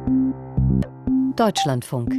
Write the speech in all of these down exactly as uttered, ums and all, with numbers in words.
Deutschlandfunk.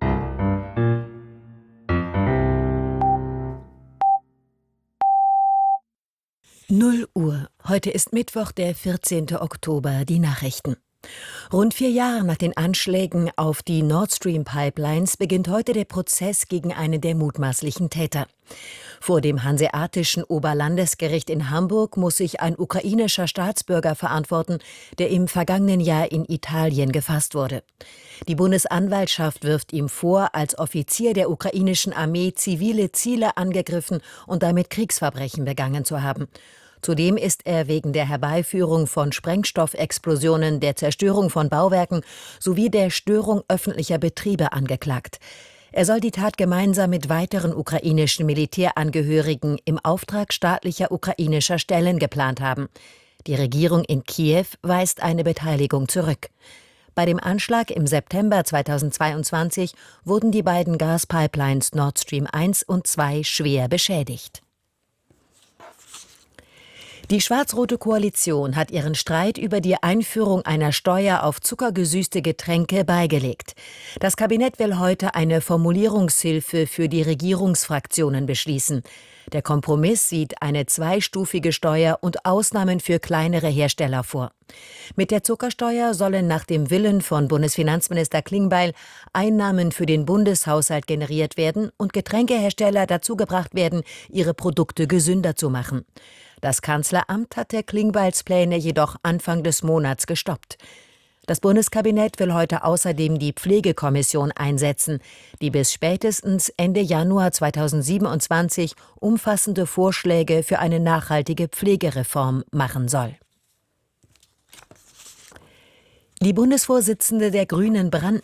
null Uhr. Heute ist Mittwoch, der vierzehnte Oktober. Die Nachrichten. Rund vier Jahre nach den Anschlägen auf die Nord Stream Pipelines beginnt heute der Prozess gegen einen der mutmaßlichen Täter. Vor dem Hanseatischen Oberlandesgericht in Hamburg muss sich ein ukrainischer Staatsbürger verantworten, der im vergangenen Jahr in Italien gefasst wurde. Die Bundesanwaltschaft wirft ihm vor, als Offizier der ukrainischen Armee zivile Ziele angegriffen und damit Kriegsverbrechen begangen zu haben. Zudem ist er wegen der Herbeiführung von Sprengstoffexplosionen, der Zerstörung von Bauwerken sowie der Störung öffentlicher Betriebe angeklagt. Er soll die Tat gemeinsam mit weiteren ukrainischen Militärangehörigen im Auftrag staatlicher ukrainischer Stellen geplant haben. Die Regierung in Kiew weist eine Beteiligung zurück. Bei dem Anschlag im September zweitausendzweiundzwanzig wurden die beiden Gaspipelines Nord Stream eins und zwei schwer beschädigt. Die schwarz-rote Koalition hat ihren Streit über die Einführung einer Steuer auf zuckergesüßte Getränke beigelegt. Das Kabinett will heute eine Formulierungshilfe für die Regierungsfraktionen beschließen. Der Kompromiss sieht eine zweistufige Steuer und Ausnahmen für kleinere Hersteller vor. Mit der Zuckersteuer sollen nach dem Willen von Bundesfinanzminister Klingbeil Einnahmen für den Bundeshaushalt generiert werden und Getränkehersteller dazu gebracht werden, ihre Produkte gesünder zu machen. Das Kanzleramt hatte Klingbeils Pläne jedoch Anfang des Monats gestoppt. Das Bundeskabinett will heute außerdem die Pflegekommission einsetzen, die bis spätestens Ende Januar zweitausendsiebenundzwanzig umfassende Vorschläge für eine nachhaltige Pflegereform machen soll. Die Bundesvorsitzende der Grünen, Brandner,